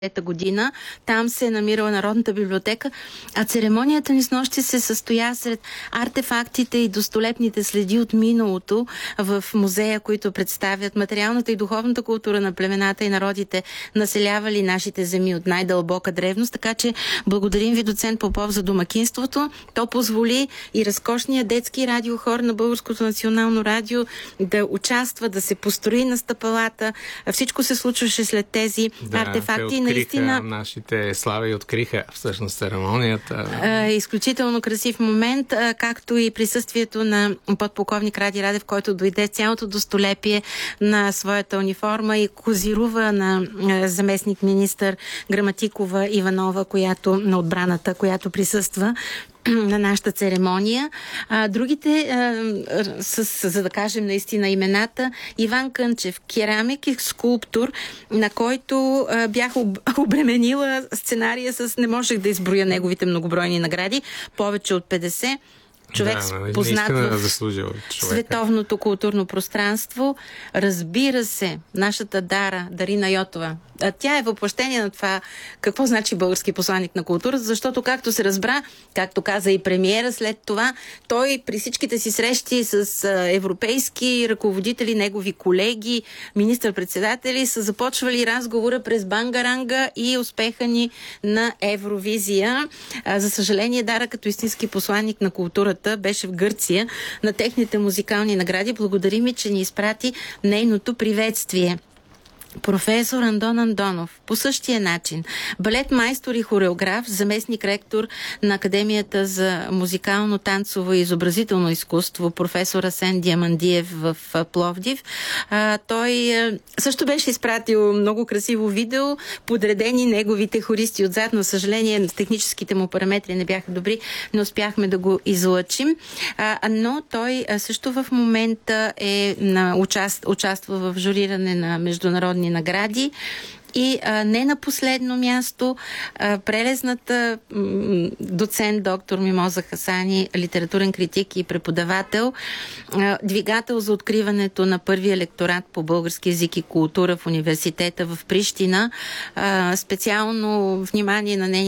година. Там се е намирала Народната библиотека, а церемонията ни снощи се състоя сред артефактите и достолепните следи от миналото в музея, които представят материалната и духовната култура на племената и народите, населявали нашите земи от най-дълбока древност. Така че благодарим ви, доцент Попов, за домакинството. То позволи и разкошния детски радиохор на Българското национално радио да участва, да се построи на стъпалата. Всичко се случваше след тези артефакти. Наистина, нашите слави откриха всъщност церемонията. Изключително красив момент, както и присъствието на подполковник Ради Радев, който дойде цялото достолепие на своята униформа и козирува на заместник министър Граматикова Иванова, на отбраната, която присъства на нашата церемония. Другите, за да кажем наистина имената: Иван Кънчев, керамик и скулптор, на който бях обременила сценария с, не можех да изброя неговите многобройни награди, повече от 50. Човек познат в световното културно пространство. Разбира се, нашата Дарина Йотова. Тя е въплъщение на това какво значи български посланик на културата, защото, както се разбра, както каза и премиера след това, той при всичките си срещи с европейски ръководители, негови колеги, министър-председатели, са започвали разговора през Бангаранга и успеха ни на Евровизия. За съжаление, Дара, като истински посланик на културата, беше в Гърция на техните музикални награди. Благодарим и, че ни изпрати нейното приветствие. Професор Андон Андонов, по същия начин. Балет майстор и хореограф, заместник ректор на Академията за музикално, танцово и изобразително изкуство, професор Асен Диамандиев в Пловдив. Той също беше изпратил много красиво видео, подредени неговите хористи отзад. На съжаление, техническите му параметри не бяха добри, не успяхме да го излъчим. Но той също в момента участва в журиране на международни награди. И не на последно място, прелезната доцент доктор Мимоза Хасани, литературен критик и преподавател, двигател за откриването на първия лекторат по български език и култура в университета в Прищина. Специално внимание на нейния